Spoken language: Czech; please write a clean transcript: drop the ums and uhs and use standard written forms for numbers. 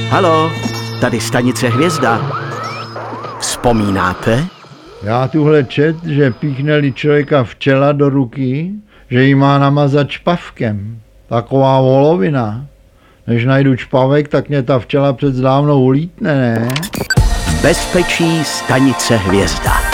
Halo, tady stanice Hvězda. Vzpomínáte? Já tuhle čet, že píchne-li člověka včela do ruky, že jí má namazat špavkem. Taková volovina. Než najdu špavek, tak mě ta včela před dávnou ulítne, ne? V bezpečí stanice Hvězda.